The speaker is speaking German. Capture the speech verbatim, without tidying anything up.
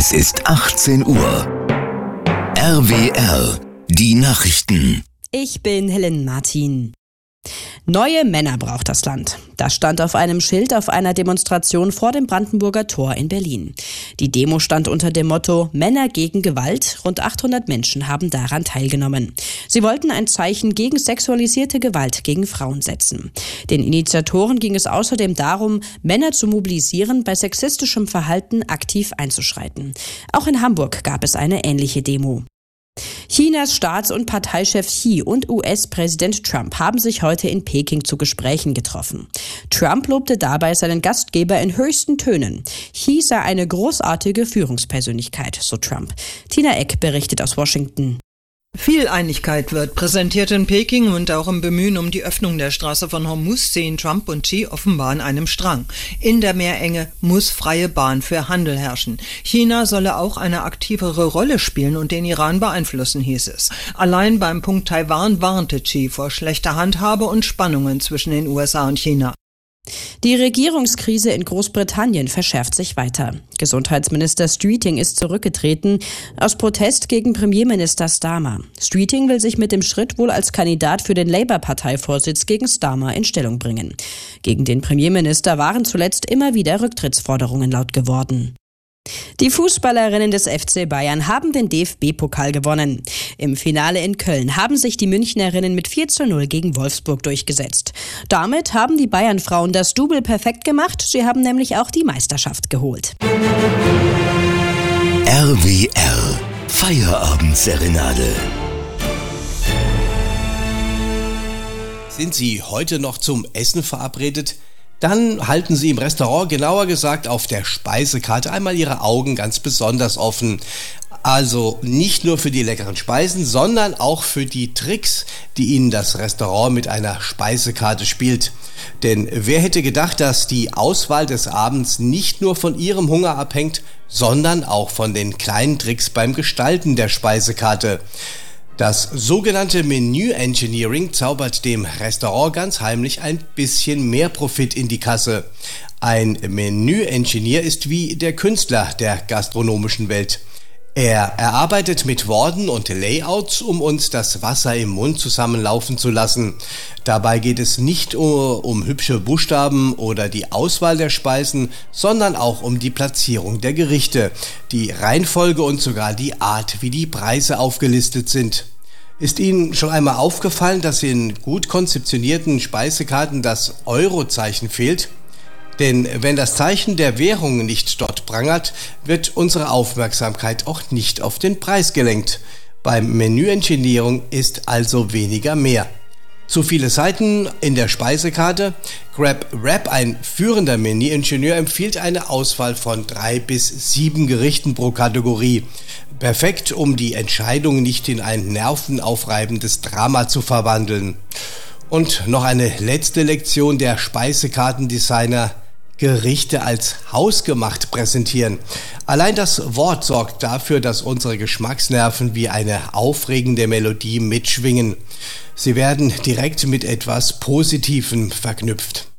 Es ist achtzehn Uhr. R W R, die Nachrichten. Ich bin Helen Martin. Neue Männer braucht das Land. Das stand auf einem Schild auf einer Demonstration vor dem Brandenburger Tor in Berlin. Die Demo stand unter dem Motto Männer gegen Gewalt. Rund achthundert Menschen haben daran teilgenommen. Sie wollten ein Zeichen gegen sexualisierte Gewalt gegen Frauen setzen. Den Initiatoren ging es außerdem darum, Männer zu mobilisieren, bei sexistischem Verhalten aktiv einzuschreiten. Auch in Hamburg gab es eine ähnliche Demo. Chinas Staats- und Parteichef Xi und U S-Präsident Trump haben sich heute in Peking zu Gesprächen getroffen. Trump lobte dabei seinen Gastgeber in höchsten Tönen. Xi sei eine großartige Führungspersönlichkeit, so Trump. Tina Eck berichtet aus Washington. Viel Einigkeit wird präsentiert in Peking und auch im Bemühen um die Öffnung der Straße von Hormuz sehen Trump und Xi offenbar an einem Strang. In der Meerenge muss freie Bahn für Handel herrschen. China solle auch eine aktivere Rolle spielen und den Iran beeinflussen, hieß es. Allein beim Punkt Taiwan warnte Xi vor schlechter Handhabe und Spannungen zwischen den U S A und China. Die Regierungskrise in Großbritannien verschärft sich weiter. Gesundheitsminister Streeting ist zurückgetreten aus Protest gegen Premierminister Starmer. Streeting will sich mit dem Schritt wohl als Kandidat für den Labour-Parteivorsitz gegen Starmer in Stellung bringen. Gegen den Premierminister waren zuletzt immer wieder Rücktrittsforderungen laut geworden. Die Fußballerinnen des F C Bayern haben den D F B-Pokal gewonnen. Im Finale in Köln haben sich die Münchnerinnen mit vier zu null gegen Wolfsburg durchgesetzt. Damit haben die Bayern-Frauen das Double perfekt gemacht. Sie haben nämlich auch die Meisterschaft geholt. R W R, Feierabendserenade. Sind Sie heute noch zum Essen verabredet? Dann halten Sie im Restaurant, genauer gesagt auf der Speisekarte, einmal Ihre Augen ganz besonders offen. Also nicht nur für die leckeren Speisen, sondern auch für die Tricks, die Ihnen das Restaurant mit einer Speisekarte spielt. Denn wer hätte gedacht, dass die Auswahl des Abends nicht nur von Ihrem Hunger abhängt, sondern auch von den kleinen Tricks beim Gestalten der Speisekarte. Das sogenannte Menü-Engineering zaubert dem Restaurant ganz heimlich ein bisschen mehr Profit in die Kasse. Ein Menü-Engineer ist wie der Künstler der gastronomischen Welt. Er erarbeitet mit Worten und Layouts, um uns das Wasser im Mund zusammenlaufen zu lassen. Dabei geht es nicht um hübsche Buchstaben oder die Auswahl der Speisen, sondern auch um die Platzierung der Gerichte, die Reihenfolge und sogar die Art, wie die Preise aufgelistet sind. Ist Ihnen schon einmal aufgefallen, dass in gut konzeptionierten Speisekarten das Eurozeichen fehlt? Denn wenn das Zeichen der Währung nicht dort prangert, wird unsere Aufmerksamkeit auch nicht auf den Preis gelenkt. Beim Menü-Engineering ist also weniger mehr. Zu viele Seiten in der Speisekarte? GrabWrap, ein führender Menü-Ingenieur, empfiehlt eine Auswahl von drei bis sieben Gerichten pro Kategorie. Perfekt, um die Entscheidung nicht in ein nervenaufreibendes Drama zu verwandeln. Und noch eine letzte Lektion der Speisekartendesigner: Gerichte als hausgemacht präsentieren. Allein das Wort sorgt dafür, dass unsere Geschmacksnerven wie eine aufregende Melodie mitschwingen. Sie werden direkt mit etwas Positivem verknüpft.